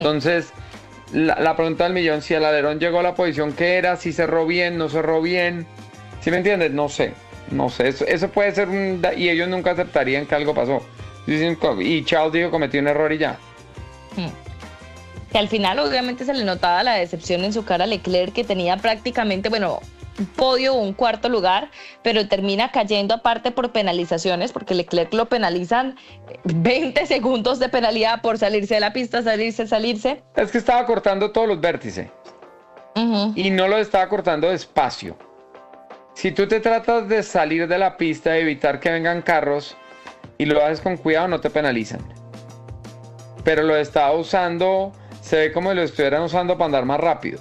Entonces, la pregunta del millón, si el alerón llegó a la posición que era, si cerró bien, no cerró bien. ¿Sí me entiendes? No sé. No sé. Eso puede ser y ellos nunca aceptarían que algo pasó. Y Charles dijo cometió un error y ya. Que al final obviamente se le notaba la decepción en su cara a Leclerc, que tenía prácticamente, bueno, un podio o un cuarto lugar, pero termina cayendo aparte por penalizaciones, porque Leclerc lo penalizan 20 segundos de penalidad por salirse de la pista, salirse. Es que estaba cortando todos los vértices. Y no lo estaba cortando despacio. Si tú te tratas de salir de la pista, de evitar que vengan carros y lo haces con cuidado, no te penalizan. Pero lo estaba usando, se ve como lo estuvieran usando para andar más rápido.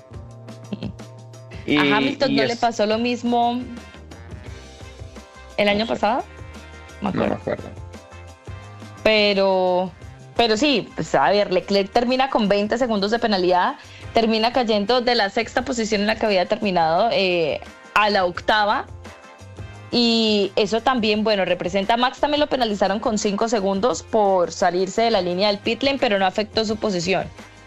A Hamilton no le pasó lo mismo el año pasado. No me acuerdo. Pero sí, pues a ver, Leclerc termina con 20 segundos de penalidad, termina cayendo de la sexta posición en la que había terminado a la octava. Y eso también, bueno, representa, a Max también lo penalizaron con 5 segundos por salirse de la línea del pit lane, pero no afectó su posición.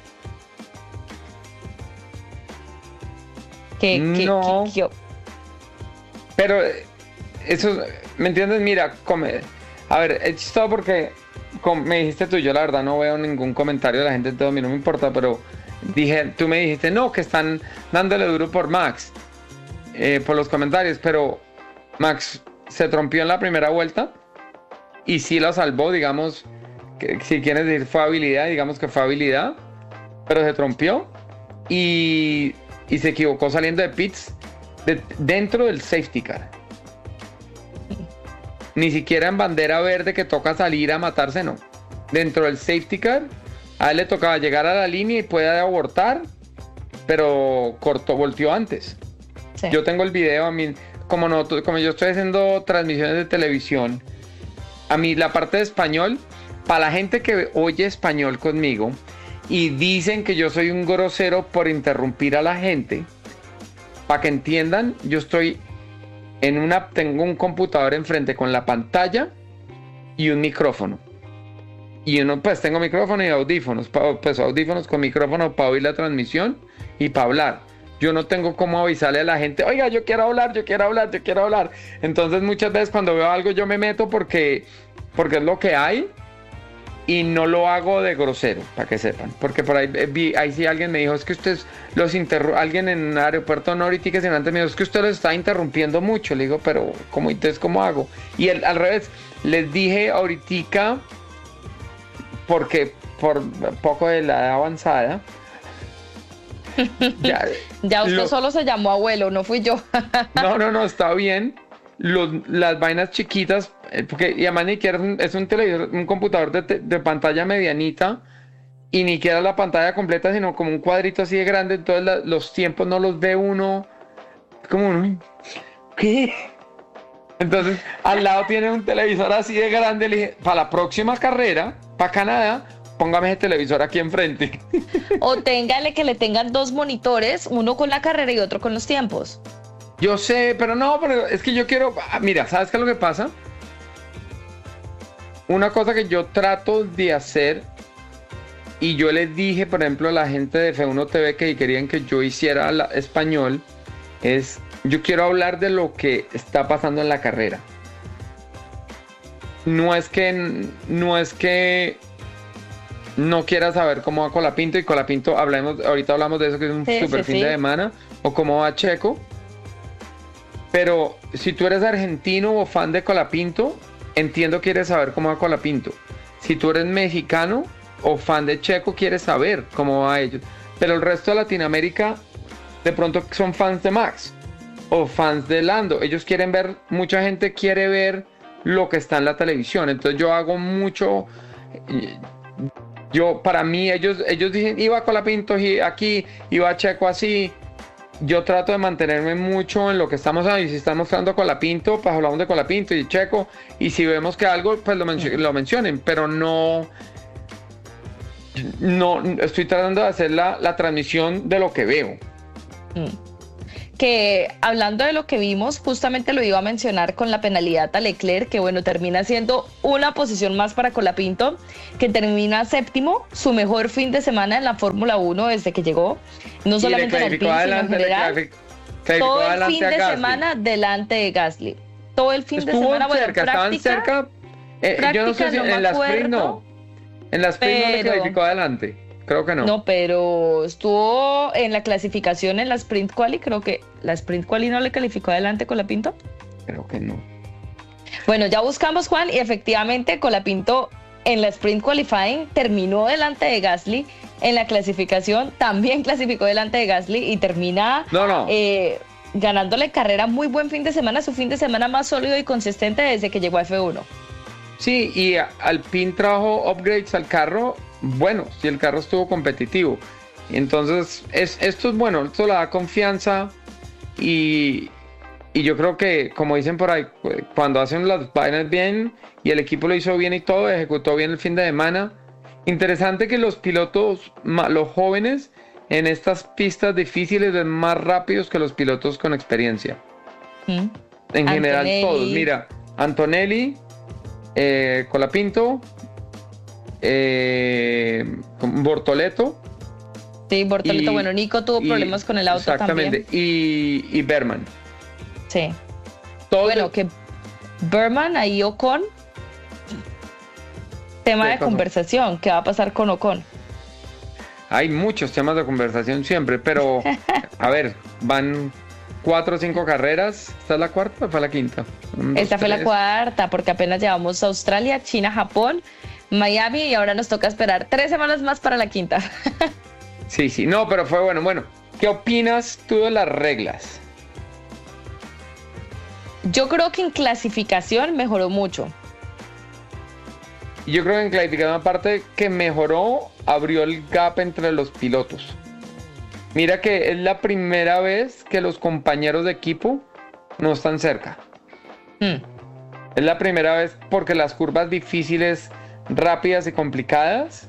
No. Pero eso, ¿me entiendes? Mira, a ver, es chistoso porque me dijiste tú, yo la verdad no veo ningún comentario de la gente, todo a mí no me importa, pero tú me dijiste, no, que están dándole duro por Max, por los comentarios, pero Max se trompió en la primera vuelta y sí la salvó, digamos, que, si quieres decir fue habilidad, digamos que fue habilidad, pero se trompió y se equivocó saliendo de pits dentro del safety car. Ni siquiera en bandera verde que toca salir a matarse, no. Dentro del safety car, a él le tocaba llegar a la línea y puede abortar, pero volteó antes. Sí. Yo tengo el video, a mí, como yo estoy haciendo transmisiones de televisión, a mí la parte de español, para la gente que oye español conmigo y dicen que yo soy un grosero por interrumpir a la gente, para que entiendan, yo estoy tengo un computador enfrente con la pantalla y un micrófono. Y pues tengo micrófono y audífonos, pues audífonos con micrófono para oír la transmisión y para hablar. Yo no tengo cómo avisarle a la gente, oiga, yo quiero hablar. Entonces muchas veces cuando veo algo yo me meto porque es lo que hay y no lo hago de grosero, para que sepan. Porque por ahí sí alguien me dijo, es que usted alguien en un aeropuerto Nority que se antes me dijo, es que usted los está interrumpiendo mucho. Le digo, pero ¿cómo hago? Y al revés, les dije ahorita, porque por poco de la edad avanzada, ya usted solo se llamó abuelo, no fui yo. No, está bien. Las vainas chiquitas, porque y además ni siquiera es un televisor, un computador de pantalla medianita, y ni siquiera la pantalla completa, sino como un cuadrito así de grande, entonces los tiempos no los ve uno, como uno, ¿qué? Entonces al lado tiene un televisor así de grande, le dije, para la próxima carrera, para Canadá, póngame ese televisor aquí enfrente. O téngale que le tengan 2 monitores, uno con la carrera y otro con los tiempos. Yo sé, pero es que yo quiero... Mira, ¿sabes qué es lo que pasa? Una cosa que yo trato de hacer, y yo les dije, por ejemplo, a la gente de F1 TV que querían que yo hiciera español, es, yo quiero hablar de lo que está pasando en la carrera. No es que no quiera saber cómo va Colapinto, y Colapinto, ahorita hablamos de eso, que es un super fin de semana, o cómo va Checo. Pero si tú eres argentino o fan de Colapinto, entiendo que quieres saber cómo va Colapinto. Si tú eres mexicano o fan de Checo, quieres saber cómo va ellos. Pero el resto de Latinoamérica, de pronto son fans de Max o fans de Lando. Ellos quieren ver, mucha gente quiere ver lo que está en la televisión. Entonces yo hago mucho... Para mí, ellos dicen, iba Colapinto aquí, iba Checo así. Yo trato de mantenerme mucho en lo que estamos hablando, y si estamos mostrando Colapinto, pues hablamos de Colapinto y Checo, y si vemos que algo, pues lo mencionen, pero no estoy tratando de hacer la transmisión de lo que veo. que hablando de lo que vimos, justamente lo iba a mencionar con la penalidad a Leclerc, que bueno, termina siendo una posición más para Colapinto, que termina séptimo, su mejor fin de semana en la Fórmula 1 desde que llegó, no solamente en Alpine, sino en general, todo el fin de semana delante de Gasly. Todo el fin de semana, bueno, cerca, estaban cerca, yo no sé si en la sprint no. En la sprint no le clasificó adelante. Creo que no. No, pero estuvo en la clasificación en la Sprint Quali. Creo que la Sprint Quali no le calificó adelante Colapinto. Creo que no. Bueno, ya buscamos, Juan, y efectivamente Colapinto en la Sprint Qualifying terminó delante de Gasly. En la clasificación también clasificó delante de Gasly y termina ganándole carrera. Muy buen fin de semana, su fin de semana más sólido y consistente desde que llegó a F1. Sí, y Alpine trajo upgrades al carro. Bueno, si el carro estuvo competitivo. Entonces, esto es bueno, esto le da confianza y yo creo que, como dicen por ahí, cuando hacen las vainas bien y el equipo lo hizo bien y todo, ejecutó bien el fin de semana. Interesante que los pilotos, los jóvenes, en estas pistas difíciles ven más rápidos que los pilotos con experiencia. En general, todos. Mira, Antonelli, Colapinto, Bortoleto. Sí, Bortoleto, bueno, Nico tuvo problemas con el auto exactamente, también. Y Berman. Sí. Bueno, que Berman ahí Ocon. Tema de conversación, ¿qué va a pasar con Ocon? Hay muchos temas de conversación siempre, pero a ver, van 4 o 5 carreras. ¿Esta es la cuarta o fue la quinta? Esta fue la cuarta, porque apenas llevamos Australia, China, Japón, Miami y ahora nos toca esperar 3 semanas más para la quinta. Sí, no, pero fue bueno. Bueno, ¿qué opinas tú de las reglas? Yo creo que en clasificación mejoró mucho. Yo creo que en clasificación, aparte que mejoró, abrió el gap entre los pilotos. Mira que es la primera vez que los compañeros de equipo no están cerca. Es la primera vez porque las curvas difíciles, rápidas y complicadas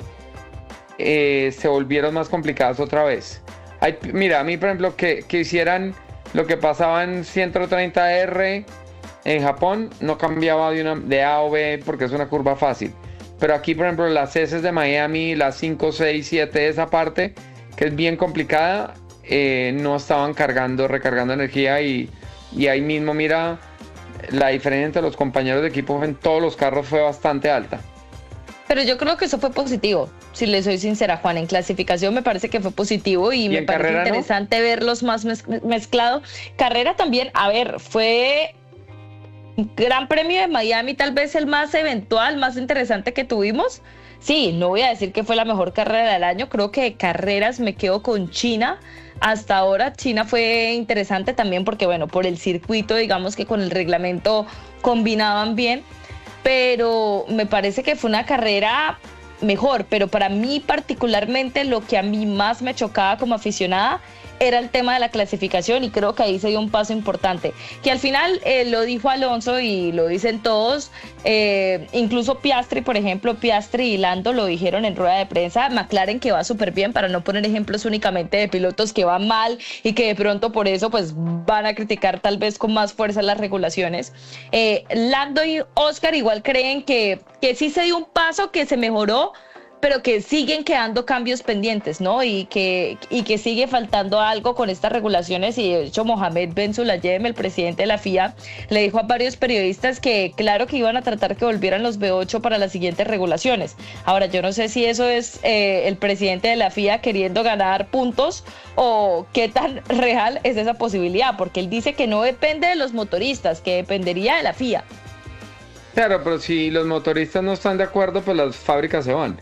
se volvieron más complicadas otra vez. Mira, a mí por ejemplo que hicieran lo que pasaba en 130R en Japón, no cambiaba de A o B porque es una curva fácil. Pero aquí por ejemplo las S de Miami, las 5, 6, 7, esa parte que es bien complicada, no estaban recargando energía y ahí mismo mira, la diferencia entre los compañeros de equipo en todos los carros fue bastante alta. Pero yo creo que eso fue positivo, si le soy sincera, Juan. En clasificación me parece que fue positivo y me parece interesante, ¿no?, verlos más mezclados. Carrera también, a ver, fue Gran Premio de Miami, tal vez el más eventual, más interesante que tuvimos. Sí, no voy a decir que fue la mejor carrera del año, creo que de carreras me quedo con China. Hasta ahora China fue interesante también porque, bueno, por el circuito, digamos que con el reglamento combinaban bien, pero me parece que fue una carrera mejor. Pero para mí particularmente lo que a mí más me chocaba como aficionada era el tema de la clasificación y creo que ahí se dio un paso importante, que al final lo dijo Alonso y lo dicen todos, incluso Piastri, por ejemplo, Piastri y Lando lo dijeron en rueda de prensa. McLaren que va súper bien, para no poner ejemplos únicamente de pilotos que van mal y que de pronto por eso pues van a criticar tal vez con más fuerza las regulaciones. Lando y Oscar igual creen que sí se dio un paso, que se mejoró, pero que siguen quedando cambios pendientes, ¿no? Y que sigue faltando algo con estas regulaciones. Y de hecho Mohamed Ben Sulayem, el presidente de la FIA, le dijo a varios periodistas que claro que iban a tratar que volvieran los V8 para las siguientes regulaciones. Ahora, yo no sé si eso es el presidente de la FIA queriendo ganar puntos o qué tan real es esa posibilidad, porque él dice que no depende de los motoristas, que dependería de la FIA. Claro, pero si los motoristas no están de acuerdo, pues las fábricas se van.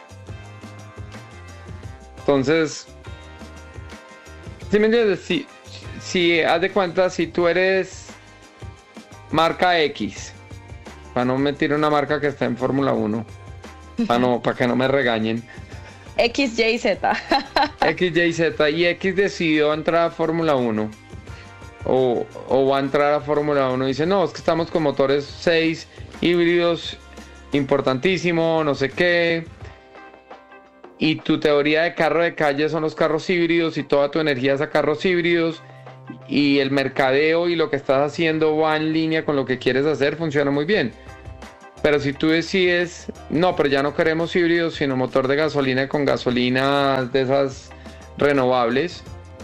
Entonces, ¿sí me entiendes? Si haz de cuenta, si tú eres marca X, para no meter una marca que está en Fórmula 1, para que no me regañen. XYZ. XYZ, y X decidió entrar a Fórmula 1, o va a entrar a Fórmula 1, y dice, no, es que estamos con motores 6 híbridos, importantísimo, no sé qué. Y tu teoría de carro de calle son los carros híbridos y toda tu energía es a carros híbridos y el mercadeo y lo que estás haciendo va en línea con lo que quieres hacer, funciona muy bien. Pero si tú decides, no, pero ya no queremos híbridos, sino motor de gasolina con gasolina de esas renovables,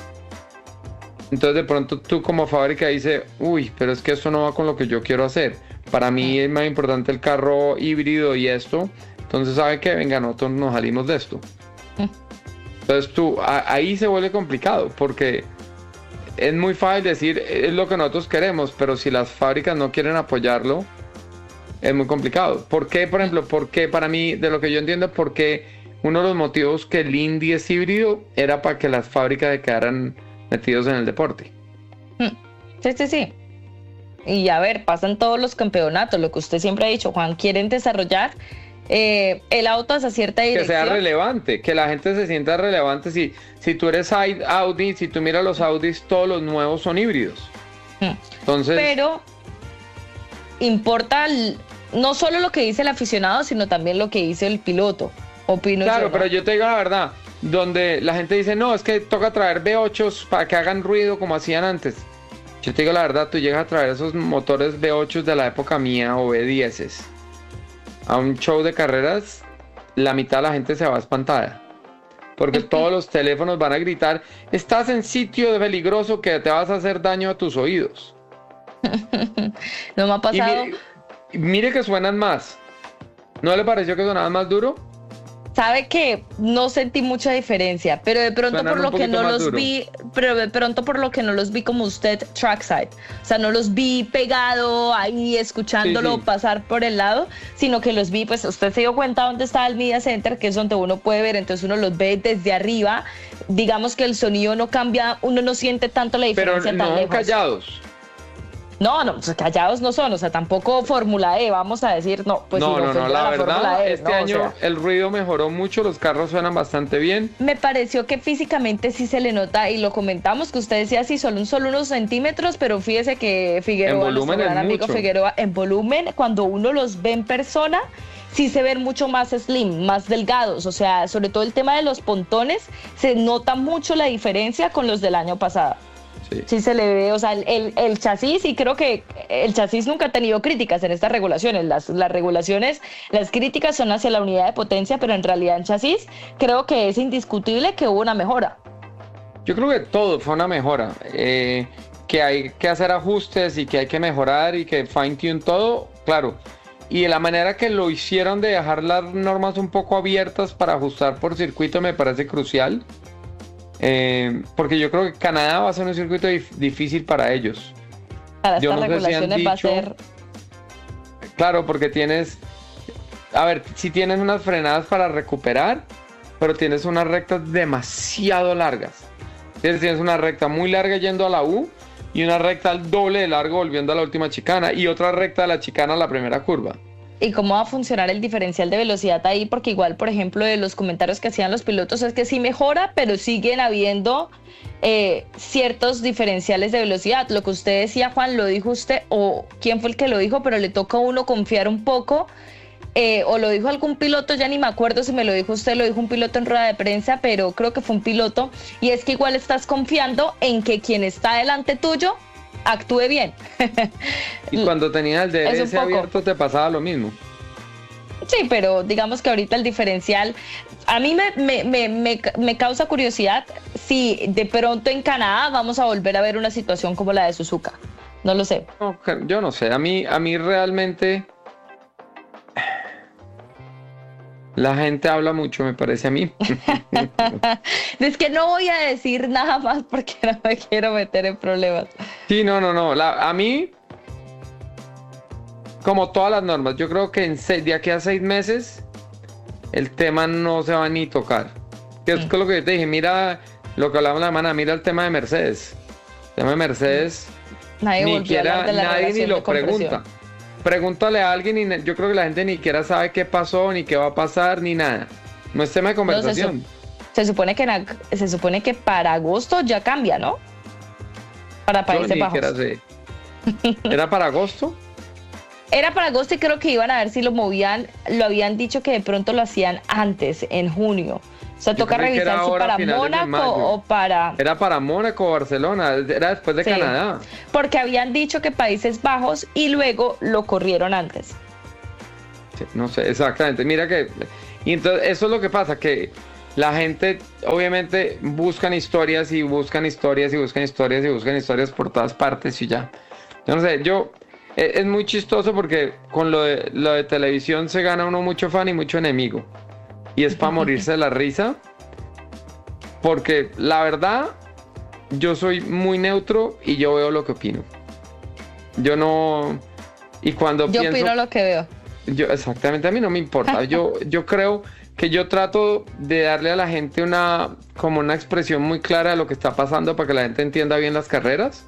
entonces de pronto tú como fábrica dices, uy, pero es que esto no va con lo que yo quiero hacer. Para mí es más importante el carro híbrido y esto. Entonces, ¿sabe qué? Venga, nosotros nos salimos de esto. Entonces ahí se vuelve complicado, porque es muy fácil decir, es lo que nosotros queremos, pero si las fábricas no quieren apoyarlo, es muy complicado. ¿Por qué, por ejemplo? Porque para mí, de lo que yo entiendo, porque uno de los motivos que el Indy es híbrido era para que las fábricas se quedaran metidos en el deporte. Sí. Y a ver, pasan todos los campeonatos, lo que usted siempre ha dicho, Juan, quieren desarrollar el auto hacia cierta dirección. Que sea relevante, que la gente se sienta relevante. Si tú eres Audi, si tú miras los Audis, todos los nuevos son híbridos. Entonces, pero importa no solo lo que dice el aficionado, sino también lo que dice el piloto. Opino claro, yo, ¿no? pero yo te digo la verdad, donde la gente dice, no, es que toca traer V8s para que hagan ruido como hacían antes. Yo te digo la verdad, tú llegas a traer esos motores V8s de la época mía o V10s a un show de carreras, la mitad de la gente se va espantada. Porque todos los teléfonos van a gritar, estás en sitio peligroso que te vas a hacer daño a tus oídos. No me ha pasado. Y mire que suenan más. ¿No le pareció que sonaban más duro? Sabe que no sentí mucha diferencia, pero de pronto Suenan por lo que no los duro. vi, pero de pronto por lo que no los vi como usted trackside, o sea, no los vi pegado ahí escuchándolo pasar por el lado, sino que los vi, pues usted se dio cuenta dónde está el Media Center, que es donde uno puede ver, entonces uno los ve desde arriba, digamos que el sonido no cambia, uno no siente tanto la diferencia pero tan no lejos. callados. No, pues callados no son, o sea, tampoco Fórmula E, vamos a decir, no, pues No, la verdad, E, este no, año o sea, el ruido mejoró mucho, los carros suenan bastante bien. me pareció que físicamente sí se le nota, y lo comentamos, que usted decía sí, solo unos centímetros, pero fíjese que Figueroa, En volumen nuestro gran es amigo mucho. Figueroa, en volumen, cuando uno los ve en persona, sí se ven mucho más slim, más delgados, o sea, sobre todo el tema de los pontones, se nota mucho la diferencia con los del año pasado. Sí se le ve, o sea, el chasis, y creo que el chasis nunca ha tenido críticas en estas regulaciones. Las regulaciones, las críticas son hacia la unidad de potencia, pero en realidad en chasis creo que es indiscutible que hubo una mejora. Yo creo que todo fue una mejora, que hay que hacer ajustes y que hay que mejorar y que fine tune todo, claro. Y de la manera que lo hicieron de dejar las normas un poco abiertas para ajustar por circuito me parece crucial. Porque yo creo que Canadá va a ser un circuito difícil para ellos. Para Yo estas no sé si han regulaciones va a dicho, ser... claro, porque tienes, a ver, si tienes unas frenadas para recuperar, pero tienes unas rectas demasiado largas. Tienes una recta muy larga yendo a la U y una recta al doble de largo volviendo a la última chicana y otra recta de la chicana a la primera curva. ¿Y cómo va a funcionar el diferencial de velocidad ahí? Porque igual, por ejemplo, de los comentarios que hacían los pilotos es que sí mejora, pero siguen habiendo ciertos diferenciales de velocidad. Lo que usted decía, Juan, lo dijo usted, o quién fue el que lo dijo, pero le toca a uno confiar un poco, o lo dijo algún piloto, ya ni me acuerdo si me lo dijo usted, lo dijo un piloto en rueda de prensa, pero creo que fue un piloto, y es que igual estás confiando en que quien está delante tuyo actúe bien. Y cuando tenías el DRS abierto te pasaba lo mismo. Sí, pero digamos que ahorita el diferencial, a mí me causa curiosidad si de pronto en Canadá vamos a volver a ver una situación como la de Suzuka. No lo sé. No, yo no sé, a mí realmente la gente habla mucho, me parece a mí. Es que no voy a decir nada más porque no me quiero meter en problemas. Sí, no. A mí, como todas las normas, yo creo que de aquí a 6 meses el tema no se va ni tocar. Que es lo que yo te dije, mira lo que hablamos la semana, mira el tema de Mercedes. El tema de Mercedes, nadie ni lo pregunta. Pregúntale a alguien y yo creo que la gente ni siquiera sabe qué pasó, ni qué va a pasar, ni nada. No es tema de conversación. No, se supone que para agosto ya cambia, ¿no? Para Países Bajos. ¿Era para agosto? Era para agosto y creo que iban a ver si lo movían. Lo habían dicho que de pronto lo hacían antes, en junio. sea, Yo toca creí que era revisar si ahora a para finales de Mónaco mayo. o para... Era para Mónaco o Barcelona, era después de Sí, Canadá. porque habían dicho que Países Bajos y luego lo corrieron antes. Sí, no sé, exactamente. Mira que... Y entonces eso es lo que pasa, que la gente obviamente buscan historias y buscan historias y buscan historias y buscan historias por todas partes y ya. Yo no sé, es muy chistoso porque con lo de televisión se gana uno mucho fan y mucho enemigo. Y es para morirse de la risa. Porque la verdad, yo soy muy neutro y yo veo lo que opino. Yo no... Y cuando Yo pienso... opino lo que veo. Exactamente, a mí no me importa. Yo creo que yo trato de darle a la gente como una expresión muy clara de lo que está pasando para que la gente entienda bien las carreras.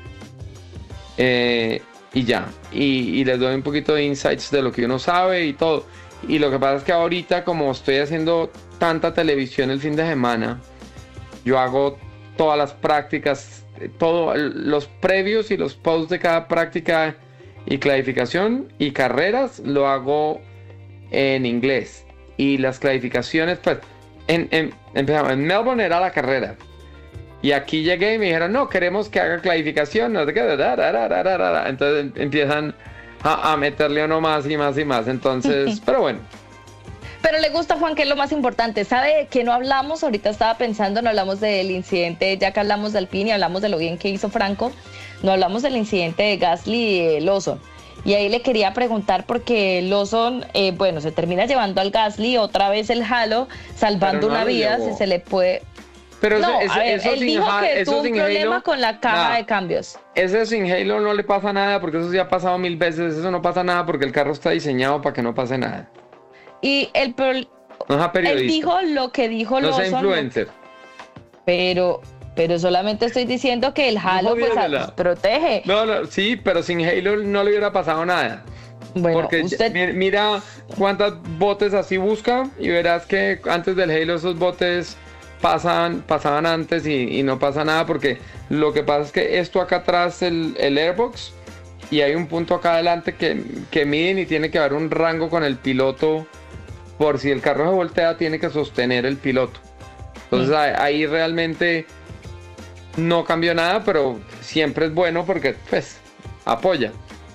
Y ya. Y les doy un poquito de insights de lo que uno sabe y todo. Y lo que pasa es que ahorita, como estoy haciendo tanta televisión el fin de semana, yo hago todas las prácticas, los previos y los posts de cada práctica y clasificación y carreras lo hago en inglés. Y las clasificaciones, pues, empezamos, en Melbourne era la carrera. Y aquí llegué y me dijeron, no, queremos que haga clasificación, no sé qué, entonces empiezan a meterle uno más y más y más. Entonces, pero bueno. Pero le gusta, Juan, que es lo más importante. ¿Sabe de qué no hablamos? Ahorita estaba pensando, no hablamos del incidente, ya que hablamos de Alpine y hablamos de lo bien que hizo Franco, no hablamos del incidente de Gasly y de Lawson. Y ahí le quería preguntar porque Lawson, bueno, se termina llevando al Gasly, otra vez el halo, salvando una vida, si se le puede... Pero no, eso, a ver, eso él sin, dijo que eso tuvo un sin problema Halo, con la caja nada. de cambios. Ese sin Halo no le pasa nada porque eso ya ha pasado 1000 veces. Eso no pasa nada porque el carro está diseñado para que no pase nada. Y No es periodista. él dijo lo que dijo no Lawson. es influencer. Pero solamente estoy diciendo que el halo pues, protege. No, sí, pero sin Halo no le hubiera pasado nada. Bueno, porque usted... mira cuántas botes así busca y verás que antes del Halo esos botes pasaban antes y no pasa nada porque lo que pasa es que esto acá atrás, el airbox, y hay un punto acá adelante que miden y tiene que haber un rango con el piloto. Por si el carro se voltea, tiene que sostener el piloto. Entonces ahí realmente no cambió nada, pero siempre es bueno porque pues apoya.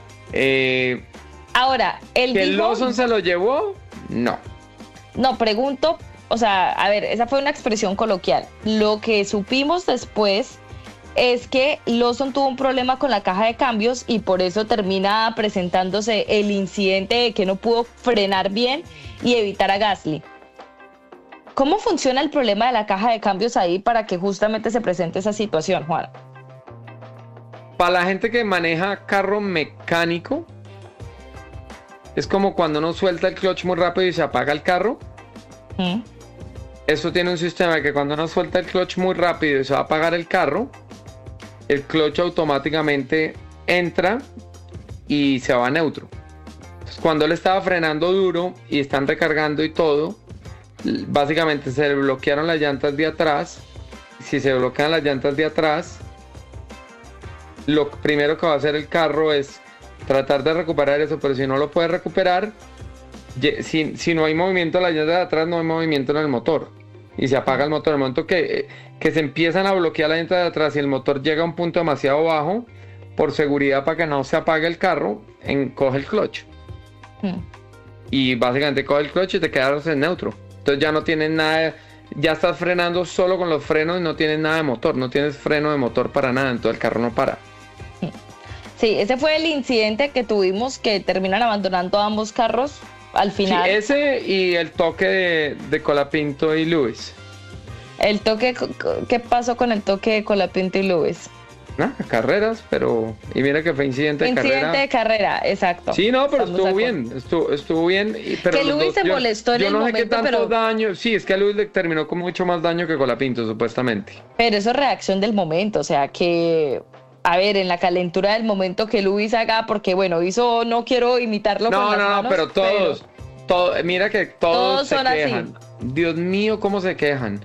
Ahora, el ¿que Lawson se lo llevó? No. No, pregunto, o sea, a ver, esa fue una expresión coloquial. Lo que supimos después es que Lawson tuvo un problema con la caja de cambios y por eso termina presentándose el incidente de que no pudo frenar bien y evitar a Gasly. ¿Cómo funciona el problema de la caja de cambios ahí para que justamente se presente esa situación, Juan? Para la gente que maneja carro mecánico, es como cuando uno suelta el clutch muy rápido y se apaga el carro. Eso tiene un sistema de que cuando uno suelta el clutch muy rápido y se va a apagar el carro, el clutch automáticamente entra y se va a neutro. Entonces, cuando él estaba frenando duro y están recargando y todo, básicamente se le bloquearon las llantas de atrás. Si se bloquean las llantas de atrás, lo primero que va a hacer el carro es tratar de recuperar eso, pero si no lo puede recuperar, si no hay movimiento en las llantas de atrás, no hay movimiento en el motor y se apaga el motor. El momento que se empiezan a bloquear las llantas de atrás y el motor llega a un punto demasiado bajo, por seguridad para que no se apague el carro, coge el clutch y básicamente coge el clutch y te quedas en neutro. Entonces ya no tienes nada, ya estás frenando solo con los frenos y no tienes nada de motor, no tienes freno de motor para nada, entonces el carro no para. Sí, ese fue el incidente que tuvimos, que terminan abandonando ambos carros al final. Sí, ese y el toque de Colapinto y Lewis. El toque, ¿qué pasó con el toque de Colapinto y Lewis? Carreras, pero... Y mira que fue incidente de carrera. Incidente de carrera, exacto. Sí, no, pero estuvo bien. Pero que Lewis se molestó en el momento, yo no sé qué tanto daño... Sí, es que a Lewis le terminó con mucho más daño que Colapinto, supuestamente. Pero eso es reacción del momento, o sea, que... A ver, en la calentura del momento que Lewis haga, porque bueno, no quiero imitarlo con las manos. No, pero todos, mira que todos se quejan. Así. Dios mío, cómo se quejan.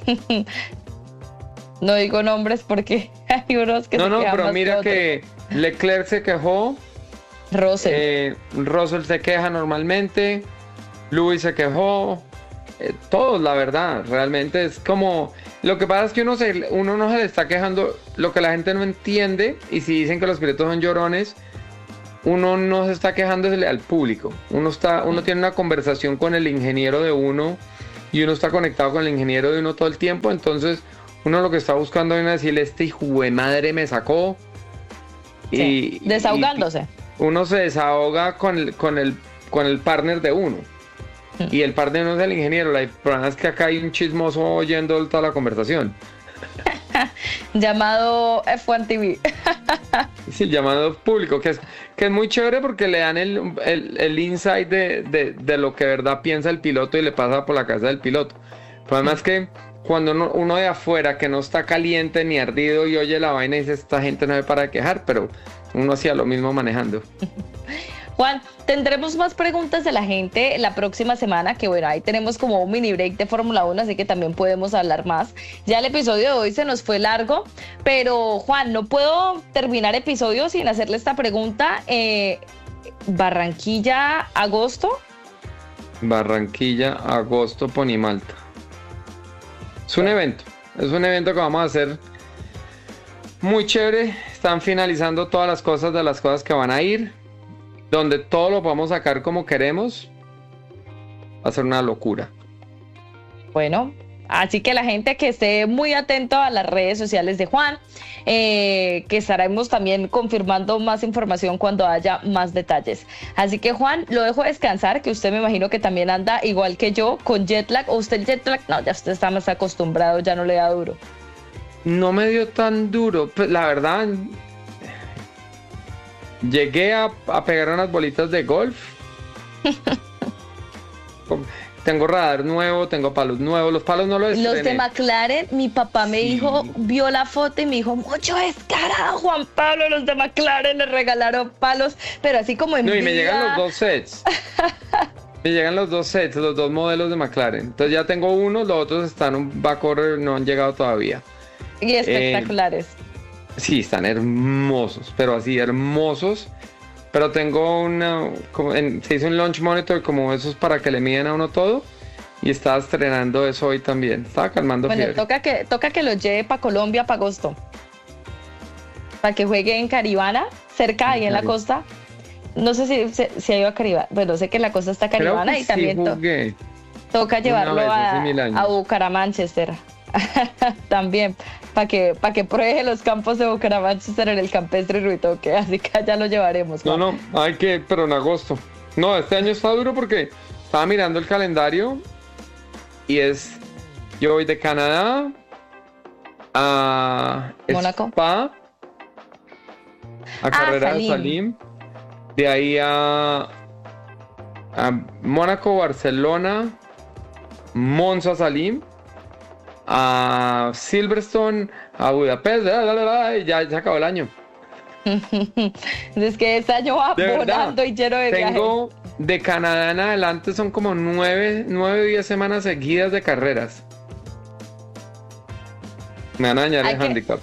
No digo nombres porque hay unos que se quejan. No, pero mira que Leclerc se quejó. Russell se queja normalmente. Lewis se quejó. todos, la verdad, realmente es como, lo que pasa es que uno no se le está quejando, lo que la gente no entiende, y si dicen que los pilotos son llorones, uno no se está quejándole al público, uno tiene una conversación con el ingeniero de uno, y uno está conectado con el ingeniero de uno todo el tiempo, entonces uno lo que está buscando es decirle, este hijo de madre me sacó, sí, desahogándose. Uno se desahoga con el partner de uno. Y el partner no es el ingeniero. El problema es que acá hay un chismoso oyendo toda la conversación. Llamado F1 TV. Sí, llamado público, que es muy chévere porque le dan el insight de lo que de verdad piensa el piloto y le pasa por la cabeza del piloto. El problema es que cuando uno de afuera que no está caliente ni ardido y oye la vaina y dice, esta gente no me para de quejar, pero uno hacía lo mismo manejando. Juan, tendremos más preguntas de la gente la próxima semana, que bueno, ahí tenemos como un mini break de Fórmula 1, así que también podemos hablar más. Ya el episodio de hoy se nos fue largo, pero Juan, no puedo terminar episodio sin hacerle esta pregunta. ¿Barranquilla, agosto? Barranquilla, agosto, Ponimalta. Es un evento que vamos a hacer muy chévere. Están finalizando todas las cosas de las cosas que van a ir, donde todo lo podamos sacar como queremos. Va a ser una locura. Bueno, así que la gente que esté muy atento a las redes sociales de Juan, que estaremos también confirmando más información cuando haya más detalles. Así que Juan, lo dejo descansar, que usted me imagino que también anda igual que yo con jet lag. ¿O usted el jet lag? No, ya usted está más acostumbrado, ya no le da duro. No me dio tan duro, pues la verdad. Llegué a pegar unas bolitas de golf. Tengo radar nuevo, tengo palos nuevos. Los palos no los estrené. Los de McLaren, mi papá me dijo, vio la foto y me dijo, mucho descarado, Juan Pablo, los de McLaren le regalaron palos, pero así como en No, y me llegan los dos sets. Me llegan los dos sets, los dos modelos de McLaren. Entonces ya tengo uno, los otros va a correr, no han llegado todavía. Y espectaculares. Sí, están hermosos, pero así hermosos. Pero tengo se hizo un launch monitor como esos para que le miden a uno todo. Y estaba estrenando eso hoy también. Estaba calmando fiebre. Toca que lo lleve para Colombia para agosto. Para que juegue en Caribana, cerca ahí en la costa. No sé si ha ido a Caribana. Bueno, sé que la costa está Caribana y también toca llevarlo a Bucaramanga. También, para que pruebe los campos de Bucaramanga en el campestre Ruitoque, así que allá lo llevaremos. No, hay que, pero en agosto. No, este año está duro porque estaba mirando el calendario y yo voy de Canadá a Mónaco, Spa, a carrera de Salim, de ahí a Mónaco, Barcelona, Monza, Salim, a Silverstone, a Budapest, y ya se acabó el año. Es que este año va volando y lleno de viajes. Tengo de Canadá en adelante, son como 9 o 10 semanas seguidas de carreras. Me van a dañar el handicap.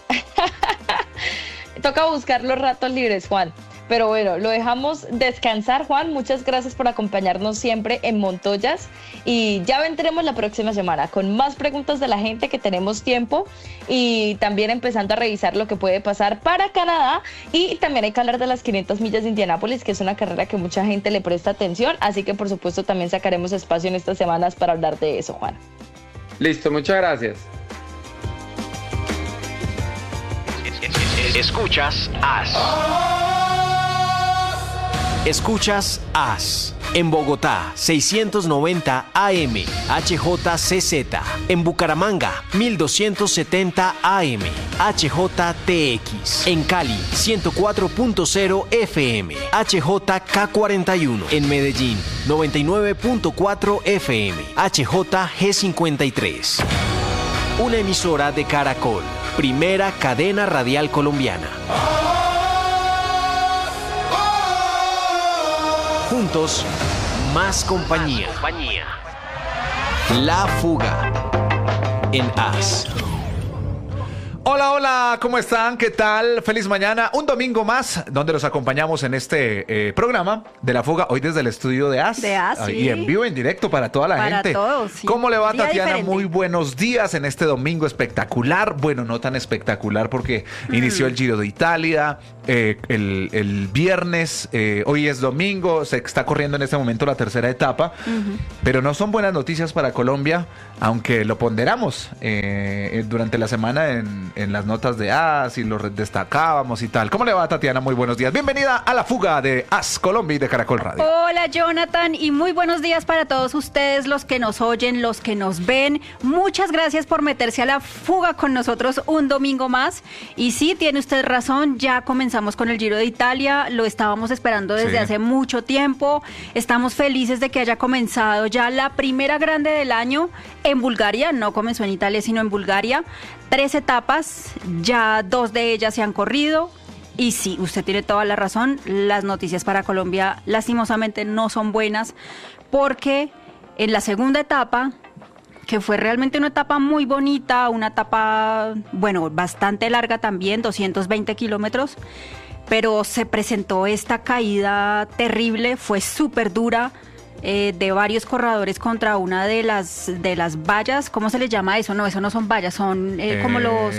Toca buscar los ratos libres, Juan. Pero bueno, lo dejamos descansar, Juan. Muchas gracias por acompañarnos siempre en Montoyas. Y ya vendremos la próxima semana con más preguntas de la gente, que tenemos tiempo. Y también empezando a revisar lo que puede pasar para Canadá. Y también hay que hablar de las 500 millas de Indianápolis, que es una carrera que mucha gente le presta atención. Así que por supuesto también sacaremos espacio en estas semanas para hablar de eso, Juan. Listo, muchas gracias. Escuchas AS. Escuchas AS. En Bogotá, 690 AM, HJCZ. En Bucaramanga, 1270 AM, HJTX. En Cali, 104.0 FM, HJK41. En Medellín, 99.4 FM, HJG53. Una emisora de Caracol, primera cadena radial colombiana. Juntos, más compañía. La Fuga en AS. Hola, hola, ¿cómo están? ¿Qué tal? Feliz mañana, un domingo más, donde los acompañamos en este programa de La Fuga, hoy desde el estudio de AS. De AS, sí. Y en vivo, en directo para toda la gente. Para todos, sí. ¿Cómo le va, Día Tatiana? diferente. Muy buenos días en este domingo espectacular. Bueno, no tan espectacular porque inició el Giro de Italia, el viernes, hoy es domingo, se está corriendo en este momento la tercera etapa, pero no son buenas noticias para Colombia, aunque lo ponderamos durante la semana en las notas de AS y lo destacábamos y tal. ¿Cómo le va, Tatiana? Muy buenos días. Bienvenida a La Fuga de AS Colombia y de Caracol Radio. Hola, Jonathan, y muy buenos días para todos ustedes, los que nos oyen, los que nos ven. Muchas gracias por meterse a La Fuga con nosotros un domingo más. Y sí, tiene usted razón, ya comenzamos con el Giro de Italia, lo estábamos esperando desde hace mucho tiempo. Estamos felices de que haya comenzado ya la primera grande del año en Bulgaria, no comenzó en Italia, sino en Bulgaria. 3 etapas, ya 2 de ellas se han corrido. Y sí, usted tiene toda la razón, las noticias para Colombia lastimosamente no son buenas, porque en la segunda etapa, que fue realmente una etapa muy bonita, una etapa, bueno, bastante larga también, 220 kilómetros, pero se presentó esta caída terrible, fue súper dura, de varios corredores contra una de las vallas. ¿Cómo se les llama eso? No, eso no son vallas, son como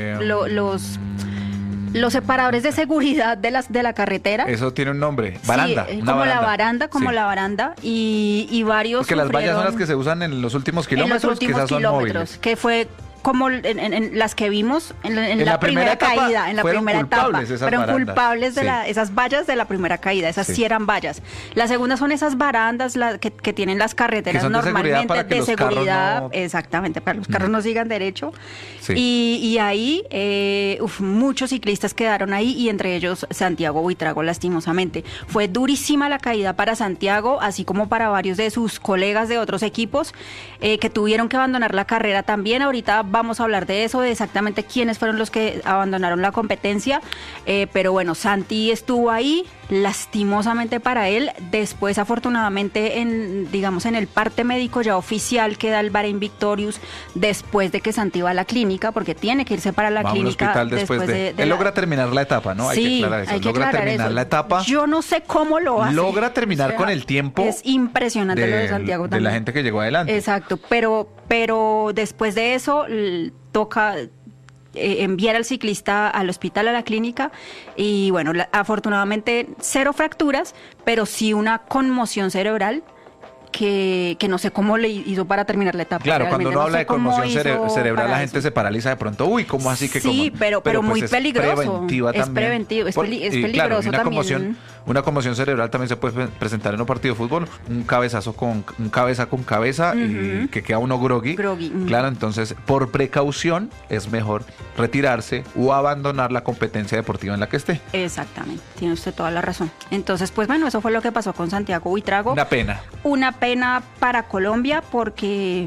los separadores de seguridad de la carretera. Eso tiene un nombre, baranda. Sí, como la baranda, y varios. Porque las vallas son las que se usan en los últimos kilómetros, en los últimos que esas son kilómetros, móviles. que fue como en las que vimos en la primera caída, en la primera etapa, fueron culpables de esas vallas de la primera caída, esas sí eran vallas. La segunda son esas barandas que tienen las carreteras normalmente de seguridad, exactamente, para que los carros no sigan derecho. Sí. Y ahí muchos ciclistas quedaron ahí, y entre ellos Santiago Buitrago, lastimosamente. Fue durísima la caída para Santiago, así como para varios de sus colegas de otros equipos que tuvieron que abandonar la carrera también. Ahorita vamos a hablar de eso, de exactamente quiénes fueron los que abandonaron la competencia, pero bueno, Santi estuvo ahí, lastimosamente para él. Después, afortunadamente, en el parte médico ya oficial que da el Bahrein Victorious, después de que Santi va a la clínica, porque tiene que irse para la clínica al hospital después de él logra terminar la etapa, ¿no? Sí, hay que aclarar eso. Logra terminar la etapa. Yo no sé cómo lo hace. Logra terminar con el tiempo. Es impresionante lo de Santiago también. De la gente que llegó adelante. Exacto, pero después de eso toca enviar al ciclista al hospital, a la clínica, y bueno, afortunadamente 0 fracturas, pero sí una conmoción cerebral que no sé cómo le hizo para terminar la etapa. Claro, cuando uno habla de conmoción cerebral, la gente eso. Se paraliza de pronto. Uy, ¿cómo así que sí, pero pues muy peligroso. Es preventiva es también. Preventivo, es peligroso claro, también. Una conmoción cerebral también se puede presentar en un partido de fútbol, un cabeza con cabeza, y que queda uno groggy. Claro, entonces, por precaución, es mejor retirarse o abandonar la competencia deportiva en la que esté. Exactamente, tiene usted toda la razón. Entonces, pues bueno, eso fue lo que pasó con Santiago Buitrago. Una pena para Colombia, porque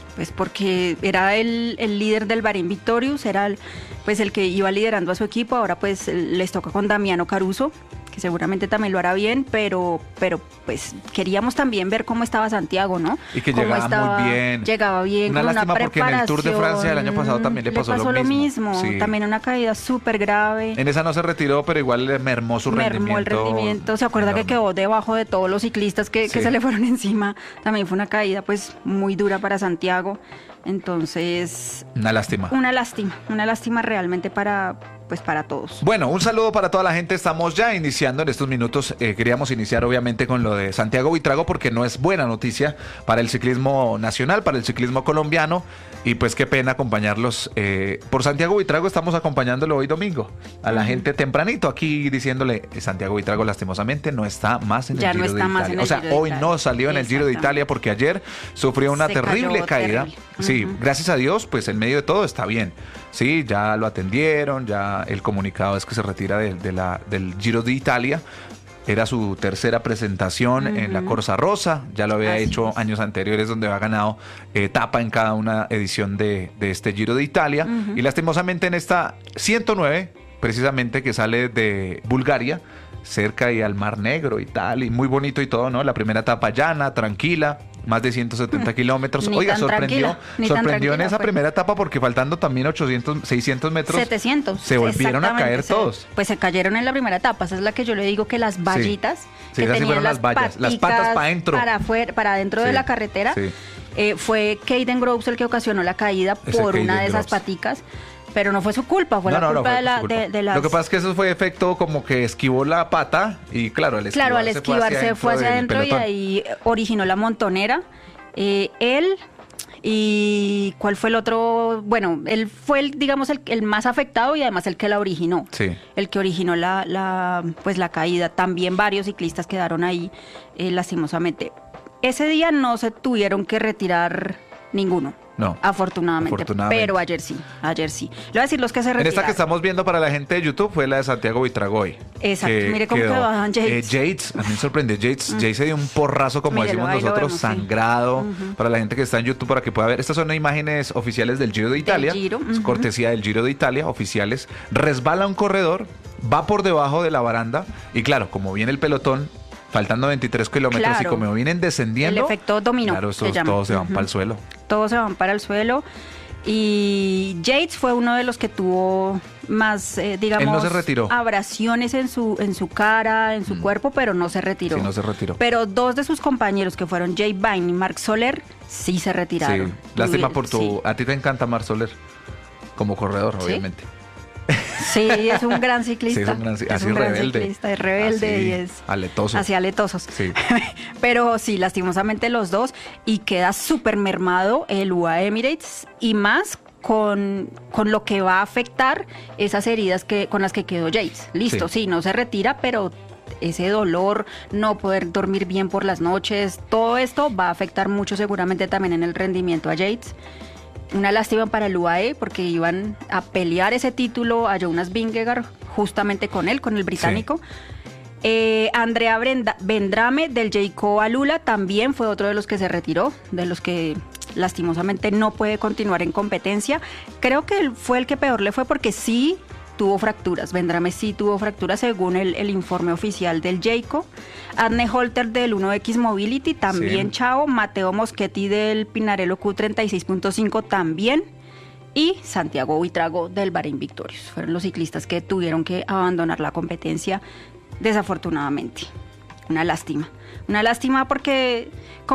era el líder del Bahrein Victorious, era el que iba liderando a su equipo. Ahora pues les toca con Damiano Caruso, que seguramente también lo hará bien, pero pues queríamos también ver cómo estaba Santiago, ¿no? Y que llegaba muy bien. Llegaba bien, una con lástima una preparación. Porque en el Tour de Francia el año pasado también le pasó lo mismo. Sí. También una caída súper grave. En esa no se retiró, pero igual le mermó rendimiento. El rendimiento. ¿Se acuerda que quedó debajo de todos los ciclistas que se le fueron encima? También fue una caída pues muy dura para Santiago. Entonces... Una lástima realmente para todos. Bueno, un saludo para toda la gente. Estamos ya iniciando en estos minutos. Queríamos iniciar obviamente con lo de Santiago Buitrago, porque no es buena noticia para el ciclismo nacional, para el ciclismo colombiano. Y pues qué pena acompañarlos. Por Santiago Buitrago estamos acompañándolo hoy domingo. A la gente tempranito aquí diciéndole, Santiago Buitrago lastimosamente no está más en el Giro de Italia. O sea, hoy no salió en el Giro de Italia porque ayer sufrió una terrible caída. Sí, gracias a Dios, pues en medio de todo está bien. Sí, ya lo atendieron, ya el comunicado es que se retira del Giro de Italia. Era su tercera presentación en la Corsa Rosa, ya lo había hecho años anteriores, donde había ganado etapa en cada una edición de este Giro de Italia. Y lastimosamente en esta 109, precisamente, que sale de Bulgaria, cerca y al Mar Negro y tal, y muy bonito y todo, ¿no? La primera etapa llana, tranquila, más de 170 kilómetros. Ni Oiga, tan sorprendió en esa fue. primera etapa porque faltando también 600 metros. 700. Se volvieron a caer todos. Pues se cayeron en la primera etapa. Esa es la que yo le digo que las vallitas, sí, que tenían fueron las vallas, las patas para adentro. Para adentro de la carretera. Sí. Fue Caden Groves el que ocasionó la caída por una de esas paticas. Pero no fue su culpa, fue la culpa de las... Lo que pasa es que eso fue efecto como que esquivó la pata y claro, al esquivar se fue hacia adentro y ahí originó la montonera. Él y ¿cuál fue el otro? Bueno, él fue el más afectado y además el que la originó. Sí. El que originó la caída. También varios ciclistas quedaron ahí lastimosamente. Ese día no se tuvieron que retirar ninguno. No. Afortunadamente. Pero ayer sí. Le voy a decir los que se retiraron. En esta que estamos viendo para la gente de YouTube fue la de Santiago Buitrago. Exacto. Mire cómo quedó Yates. Yates, a mí me sorprendió Yates. Yates se dio un porrazo, como decimos nosotros, sangrado. Sí. Para la gente que está en YouTube, para que pueda ver. Estas son imágenes oficiales del Giro de Italia. Es cortesía del Giro de Italia, oficiales. Resbala un corredor, va por debajo de la baranda. Y claro, como viene el pelotón, faltando 23 kilómetros y como vienen descendiendo... El efecto dominó. Claro, todos se van para el suelo. Todos se van para el suelo. Y Yates fue uno de los que tuvo más, digamos... Él no se retiró. Abrasiones en su cara, en su cuerpo, pero no se retiró. Sí, no se retiró. Pero dos de sus compañeros, que fueron Jay Vine y Marc Soler, sí se retiraron. Sí, lástima por tu... Sí. A ti te encanta Marc Soler, como corredor, ¿sí? Obviamente. Sí, es un gran ciclista. Sí, es un gran ciclista, es rebelde así, y es aletoso. Así aletosos. Sí. Pero sí, lastimosamente los dos, y queda súper mermado el UAE Emirates y más con lo que va a afectar esas heridas con las que quedó Yates. Listo, sí, no se retira, pero ese dolor, no poder dormir bien por las noches, todo esto va a afectar mucho seguramente también en el rendimiento a Yates. Una lástima para el UAE porque iban a pelear ese título a Jonas Vingegaard justamente con él, con el británico. Sí. Andrea Vendrame del Jayco Alula también fue otro de los que se retiró, de los que lastimosamente no puede continuar en competencia. Creo que él fue el que peor le fue porque sí tuvo fracturas. Vendrame sí tuvo fracturas según el informe oficial del Jayco. Adne Holter del 1X Mobility también, sí. Chao. Mateo Moschetti del Pinarello Q36.5 también. Y Santiago Buitrago del Bahrein Victorious. Fueron los ciclistas que tuvieron que abandonar la competencia, desafortunadamente. Una lástima. Una lástima porque,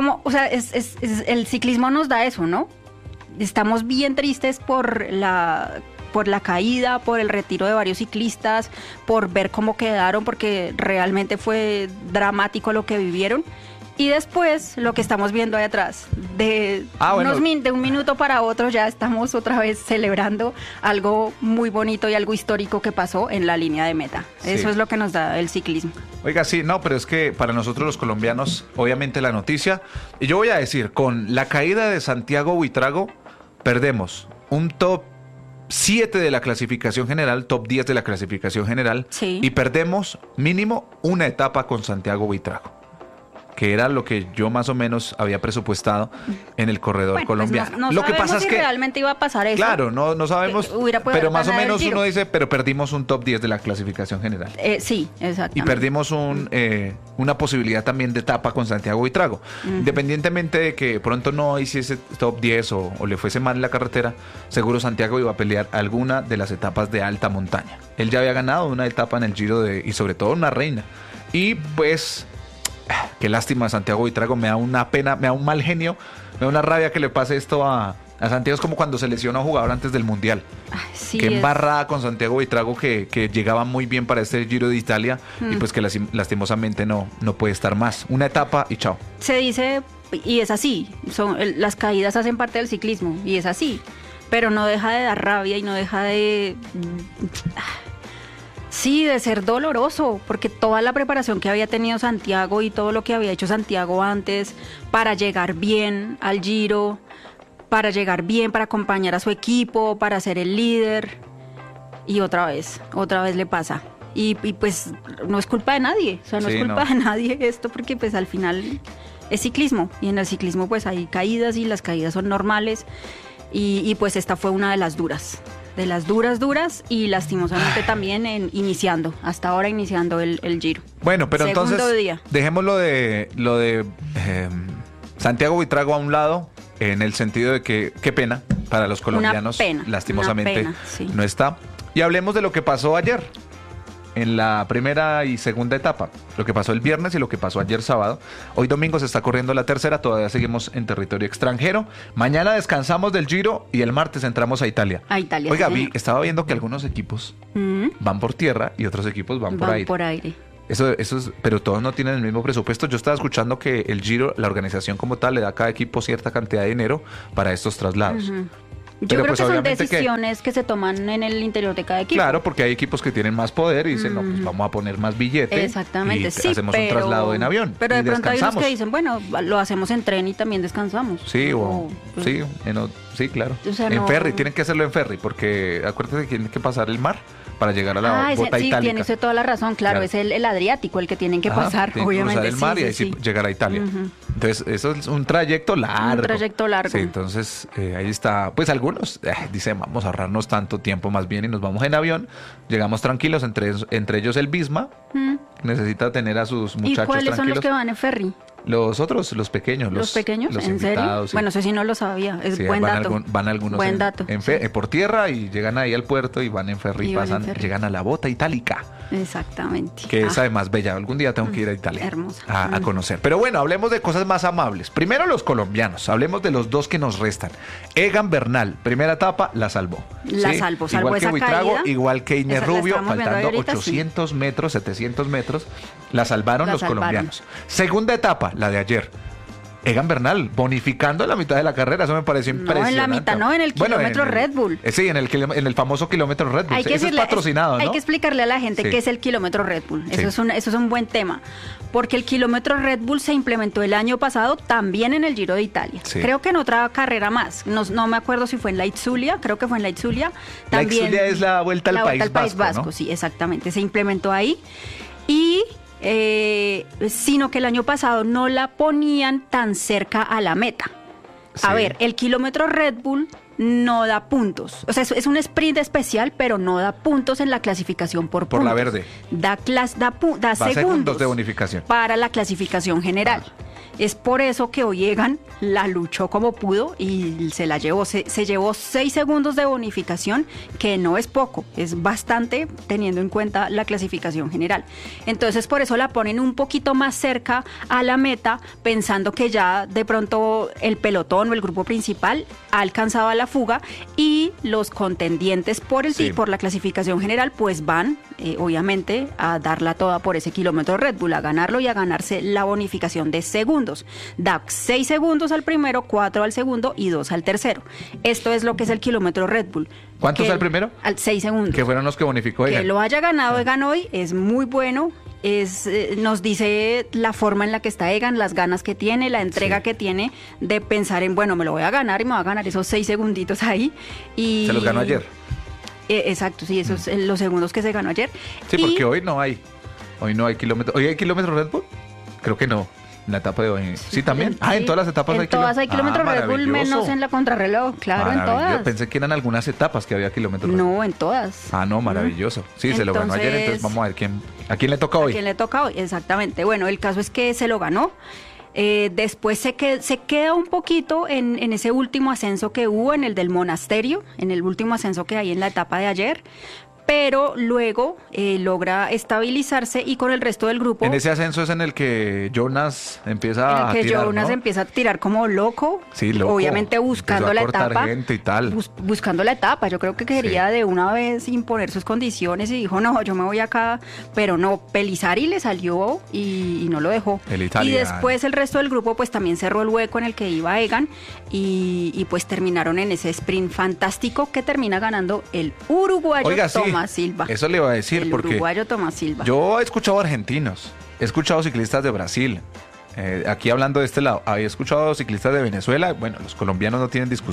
el ciclismo nos da eso, ¿no? Estamos bien tristes por la caída, por el retiro de varios ciclistas, por ver cómo quedaron, porque realmente fue dramático lo que vivieron. Y después, lo que estamos viendo ahí atrás, de un minuto para otro ya estamos otra vez celebrando algo muy bonito y algo histórico que pasó en la línea de meta. Sí. Eso es lo que nos da el ciclismo. Oiga, sí, no, pero es que para nosotros los colombianos, obviamente la noticia, y yo voy a decir, con la caída de Santiago Buitrago, perdemos un top 7 de la clasificación general, top 10 de la clasificación general, sí. Y perdemos mínimo una etapa con Santiago Buitrago, que era lo que yo más o menos había presupuestado en el corredor colombiano. Pues no lo que pasa es que realmente iba a pasar eso. Claro, no sabemos, pero más o menos uno dice, pero perdimos un top 10 de la clasificación general. Sí, exactamente. Y perdimos una posibilidad también de etapa con Santiago Buitrago. Independientemente de que pronto no hiciese top 10 o le fuese mal la carretera, seguro Santiago iba a pelear alguna de las etapas de alta montaña. Él ya había ganado una etapa en el Giro y sobre todo una reina. Y pues... qué lástima, Santiago Buitrago, me da una pena, me da un mal genio, me da una rabia que le pase esto a Santiago. Es como cuando se lesiona a un jugador antes del Mundial. Sí, qué embarrada con Santiago Buitrago, que llegaba muy bien para este Giro de Italia y pues que lastimosamente no puede estar más. Una etapa y chao. Se dice, y es así, las caídas hacen parte del ciclismo y es así, pero no deja de dar rabia y no deja de... Sí, de ser doloroso, porque toda la preparación que había tenido Santiago y todo lo que había hecho Santiago antes para llegar bien al Giro, para llegar bien, para acompañar a su equipo, para ser el líder, y otra vez le pasa. Y pues no es culpa de nadie, o sea, no es culpa de nadie esto, porque pues al final es ciclismo, y en el ciclismo pues hay caídas y las caídas son normales, y pues esta fue una de las duras. De las duras y lastimosamente también hasta ahora iniciando el Giro. Bueno, pero Segundo entonces día. dejemos lo de Santiago Buitrago a un lado, en el sentido de que qué pena para los colombianos, lastimosamente sí. No está. Y hablemos de lo que pasó ayer, en la primera y segunda etapa, lo que pasó el viernes y lo que pasó ayer sábado. Hoy domingo se está corriendo la tercera, todavía seguimos en territorio extranjero. Mañana descansamos del Giro y el martes entramos a Italia. Oiga, estaba viendo que algunos equipos van por tierra y otros equipos van por aire. Eso es, pero todos no tienen el mismo presupuesto. Yo estaba escuchando que el Giro, la organización como tal, le da a cada equipo cierta cantidad de dinero para estos traslados. Yo creo que son decisiones que se toman en el interior de cada equipo. Claro, porque hay equipos que tienen más poder y dicen, no, pues vamos a poner más billetes. Exactamente, y hacemos un traslado en avión. Pero de pronto hay unos que dicen, bueno, lo hacemos en tren y también descansamos. Sí, sí, claro. O sea, en ferry, tienen que hacerlo en ferry, porque acuérdate que tienen que pasar el mar para llegar a la bota itálica. Sí, tiene usted toda la razón, claro. Es el Adriático el que tienen que pasar, obviamente. Cruzar el mar y ahí sí llegar a Italia. Entonces, eso es un trayecto largo. Sí, entonces, ahí está. Pues algunos dicen, vamos a ahorrarnos tanto tiempo más bien y nos vamos en avión. Llegamos tranquilos, entre ellos el Visma. Necesita tener a sus muchachos tranquilos. ¿Y cuáles son los que van en ferry? Los otros, los pequeños. ¿Los pequeños? Los ¿En serio? Sí. Bueno, eso sí no lo sabía. Es buen dato. Van algunos por tierra y llegan ahí al puerto y van en ferry, llegan a la bota itálica. Exactamente. Que es además bella. Algún día tengo que ir a Italia. Hermosa. A conocer. Pero bueno, hablemos de cosas más amables. Primero los colombianos. Hablemos de los dos que nos restan. Egan Bernal, primera etapa, la salvó. Salvó igual que Buitrago, caída. Igual que Iner Rubio, faltando 800 metros, 700 metros. La salvaron los colombianos. Segunda etapa, la de ayer. Egan Bernal, bonificando en la mitad de la carrera, eso me pareció impresionante. No, en la mitad, no, en el kilómetro Red Bull. Sí, en el famoso kilómetro Red Bull. Eso es patrocinado, ¿no? Hay que explicarle a la gente qué es el kilómetro Red Bull. Eso es un buen tema. Porque el kilómetro Red Bull se implementó el año pasado también en el Giro de Italia. Sí. Creo que en otra carrera más. No me acuerdo si fue en la Itzulia, creo que fue en la Itzulia. También, la Itzulia es la vuelta al País Vasco, ¿no? Sí, exactamente. Se implementó ahí. Y sino que el año pasado no la ponían tan cerca a la meta. A ver, el kilómetro Red Bull no da puntos. O sea, es un sprint especial, pero no da puntos en la clasificación por puntos. Por la verde. Da segundos de bonificación para la clasificación general. Es por eso que hoy Egan la luchó como pudo y se la llevó. Se llevó 6 segundos de bonificación, que no es poco, es bastante teniendo en cuenta la clasificación general. Entonces por eso la ponen un poquito más cerca a la meta, pensando que ya de pronto el pelotón o el grupo principal ha alcanzado a la fuga y los contendientes por la clasificación general pues van obviamente a darla toda por ese kilómetro Red Bull, a ganarlo y a ganarse la bonificación de segundos. Da 6 segundos al primero, 4 al segundo y 2 al tercero. Esto es lo que es el kilómetro Red Bull. ¿Cuántos al primero? 6 segundos. Que fueron los que bonificó Egan. Que lo haya ganado Egan hoy es muy bueno. Nos dice la forma en la que está Egan, las ganas que tiene, la entrega que tiene de pensar en, bueno, me lo voy a ganar y me va a ganar esos 6 segunditos ahí. Y se los ganó ayer. Exacto, sí, esos los segundos que se ganó ayer. Sí, porque hoy no hay kilómetro. ¿Hoy hay kilómetro Red Bull? Creo que no. En la etapa de hoy. Sí, también. En todas las etapas hay kilómetros. En todas hay kilómetros Red Bull, menos en la contrarreloj. Claro, en todas. Pensé que eran algunas etapas que había kilómetros Red Bull. No, en todas. No, maravilloso. Sí, se lo ganó ayer, entonces vamos a ver a quién le toca hoy. A quién le toca hoy, exactamente. Bueno, el caso es que se lo ganó. Después se queda un poquito en ese último ascenso que hubo, en el del monasterio, en el último ascenso que hay en la etapa de ayer. Pero luego logra estabilizarse y con el resto del grupo... En ese ascenso es en el que Jonas empieza a tirar, Jonas empieza a tirar como loco. Sí, loco. Obviamente buscando la etapa. Gente y tal. Buscando la etapa. Yo creo que quería de una vez imponer sus condiciones y dijo, no, yo me voy acá. Pero no, Pelizari le salió y no lo dejó. Y después el resto del grupo pues también cerró el hueco en el que iba Egan y pues terminaron en ese sprint fantástico que termina ganando el uruguayo. Oiga, Tomás Silva. Eso le iba a decir, el porque uruguayo Tomás Silva. Yo he escuchado argentinos, he escuchado ciclistas de Brasil, aquí hablando de este lado, había escuchado ciclistas de Venezuela. Bueno, los colombianos no tienen discusión.